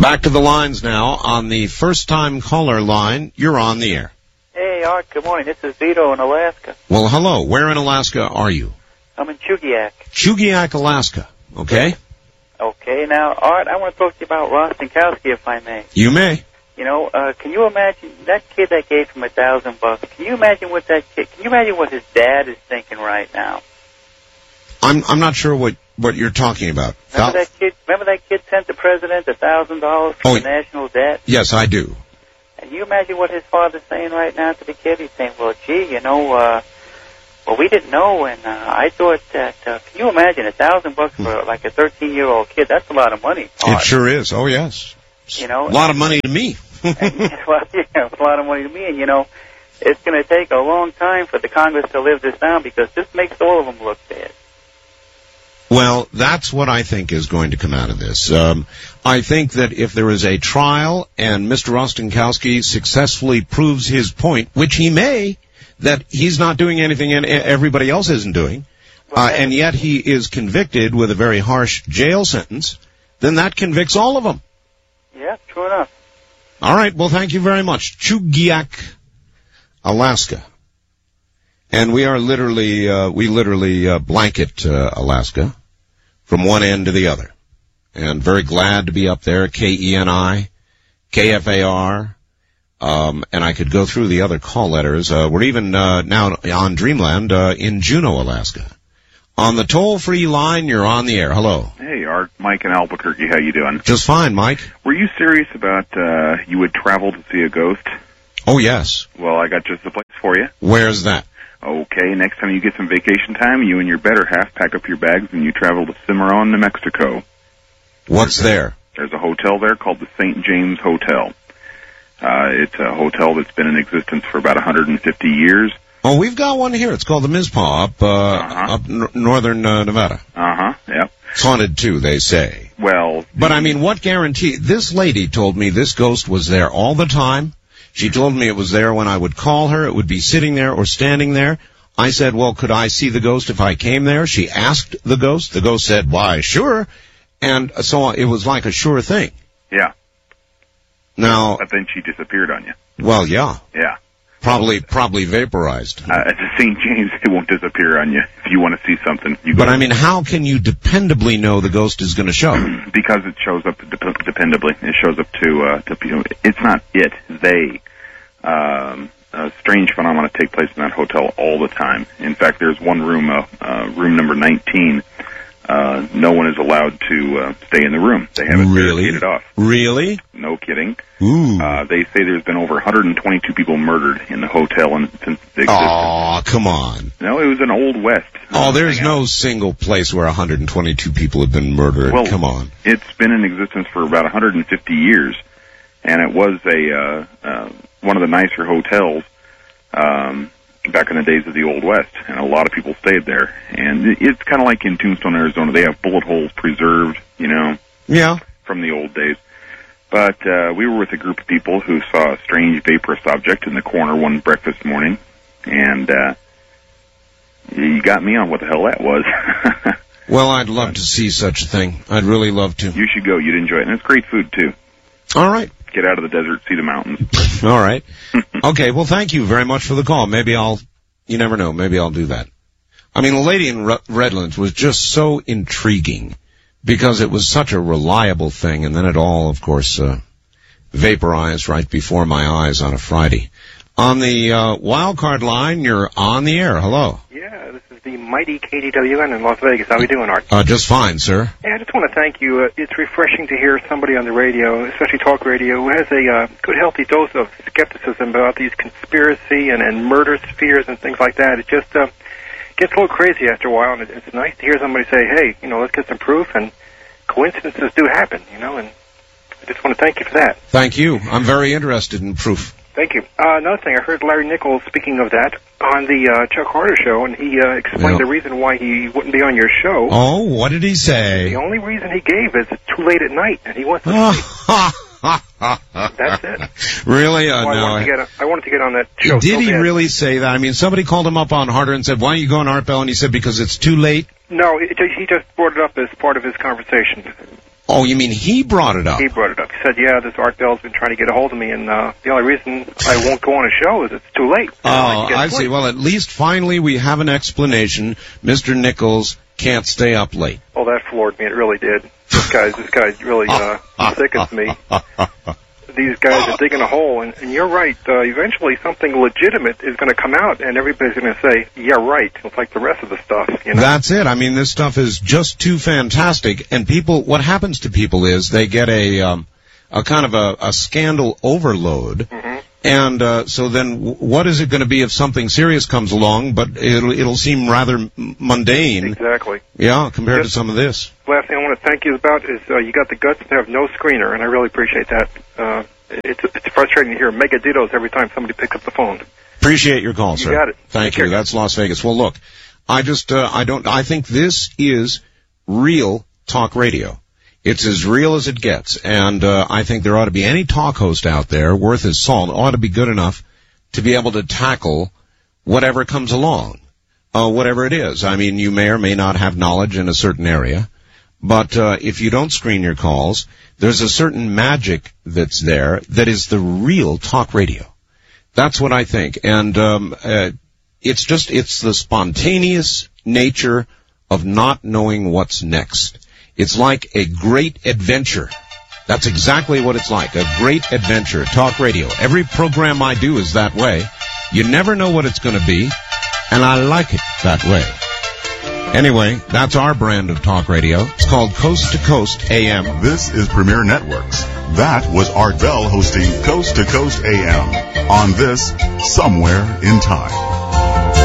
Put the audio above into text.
Back to the lines now. On the first-time caller line, you're on the air. Hey, Art, good morning. This is Vito in Alaska. Well, hello. Where in Alaska are you? I'm in Chugiak. Chugiak, Alaska. Okay? Okay, now, Art, I want to talk to you about Rostenkowski, if I may. You may. You know, can you imagine that kid that gave him $1,000? Can you imagine what his dad is thinking right now? I'm not sure what you're talking about. Remember that kid sent the president $1,000 for the national debt? Yes, I do. And you imagine what his father's saying right now to the kid? He's saying, well, gee, well, we didn't know, and I thought that, can you imagine $1,000 for like a 13-year-old kid? That's a lot of money. It sure is. Oh, yes. You know, a lot of money to me. Well, yeah, it's a lot of money to me, and, it's going to take a long time for the Congress to live this down because this makes all of them look bad. Well, that's what I think is going to come out of this. I think that if there is a trial and Mr. Rostenkowski successfully proves his point, which he may, that he's not doing anything and everybody else isn't doing, and yet he is convicted with a very harsh jail sentence, then that convicts all of them. Yeah, true enough. All right, well, thank you very much. Chugiak, Alaska. And we are literally blanket Alaska from one end to the other. And very glad to be up there, KENI, KFAR, and I could go through the other call letters. We're even now on Dreamland in Juneau, Alaska. On the toll-free line, you're on the air. Hello. Hey, Art. Mike in Albuquerque. How you doing? Just fine, Mike. Were you serious about you would travel to see a ghost? Oh, yes. Well, I got just the place for you. Where's that? Okay, next time you get some vacation time, you and your better half pack up your bags and you travel to Cimarron, New Mexico. What's there? There's a hotel there called the St. James Hotel. It's a hotel that's been in existence for about 150 years. Oh, we've got one here. It's called the Mizpah up northern Nevada. Yep. It's haunted too, they say. Well... But I mean, what guarantee? This lady told me this ghost was there all the time. She told me it was there when I would call her. It would be sitting there or standing there. I said, well, could I see the ghost if I came there? She asked the ghost. The ghost said, why, sure. And so it was like a sure thing. Yeah. Now... But then she disappeared on you. Well, yeah. Yeah. Probably vaporized. At the St. James, it won't disappear on you. If you want to see something, you go. But I mean, how can you dependably know the ghost is going to show? Because it shows up dependably. It shows up to people. It's not it. They. Strange phenomena take place in that hotel all the time. In fact, there's one room, room number 19. No one is allowed to stay in the room. They have it barricaded off. Really? No kidding. Ooh. They say there's been over 122 people murdered in the hotel since the existence. Aw, come on. No, it was an Old West. Oh, there's no single place where 122 people have been murdered. Well, come on. It's been in existence for about 150 years, and it was one of the nicer hotels back in the days of the Old West, and a lot of people stayed there. And it's kind of like in Tombstone, Arizona. They have bullet holes preserved, Yeah. from the old days. But we were with a group of people who saw a strange vaporous object in the corner one breakfast morning, and you got me on what the hell that was. Well, I'd love to see such a thing. I'd really love to. You should go. You'd enjoy it. And it's great food, too. All right. Get out of the desert, see the mountains. All right. Okay, well, thank you very much for the call. Maybe you never know, maybe I'll do that. I mean, the lady in Redlands was just so intriguing because it was such a reliable thing, and then it all, of course, vaporized right before my eyes on a Friday. On the wild card line, you're on the air. Hello. Yeah, this is the mighty KDWN in Las Vegas. How are we doing, Art? Just fine, sir. Yeah, I just want to thank you. It's refreshing to hear somebody on the radio, especially talk radio, who has a good, healthy dose of skepticism about these conspiracy and murder spheres and things like that. It just gets a little crazy after a while, and it's nice to hear somebody say, hey, let's get some proof, and coincidences do happen, and I just want to thank you for that. Thank you. I'm very interested in proof. Thank you. Another thing, I heard Larry Nichols, speaking of that, on the Chuck Harder show, and he explained the reason why he wouldn't be on your show. Oh, what did he say? The only reason he gave is it's too late at night, and he wants to sleep. That's it. Really? I wanted to get on that show. Did he really say that? I mean, somebody called him up on Harder and said, why don't you go on Art Bell? And he said, because it's too late? No, he just brought it up as part of his conversation. Oh, you mean he brought it up? He brought it up. He said, yeah, this Art Bell's been trying to get a hold of me, and the only reason I won't go on a show is it's too late. Oh, I see. Well, at least finally we have an explanation. Mr. Nichols can't stay up late. Oh, that floored me. It really did. This guy's really sickens me. These guys are digging a hole, and you're right. Eventually something legitimate is going to come out, and everybody's going to say, yeah, right. It's like the rest of the stuff, you know? That's it. I mean, this stuff is just too fantastic, and what happens to people is they get a kind of a scandal overload, mm-hmm. and so then what is it going to be if something serious comes along, but it'll seem rather mundane. Exactly. Yeah, compared to some of this. Last thing I want to thank you about is you got the guts to have no screener, and I really appreciate that. It's frustrating to hear megaditos every time somebody picks up the phone. Appreciate your call, sir. You got it. Thank you. That's Las Vegas. Well, look, I think this is real talk radio. It's as real as it gets, and I think there ought to be any talk host out there worth his salt ought to be good enough to be able to tackle whatever comes along, whatever it is. I mean, you may or may not have knowledge in a certain area, but if you don't screen your calls, there's a certain magic that's there that is the real talk radio. That's what I think, and it's the spontaneous nature of not knowing what's next. It's like a great adventure. That's exactly what it's like, a great adventure. Talk radio. Every program I do is that way. You never know what it's going to be, and I like it that way. Anyway, that's our brand of talk radio. It's called Coast to Coast AM. This is Premier Networks. That was Art Bell hosting Coast to Coast AM on this Somewhere in Time.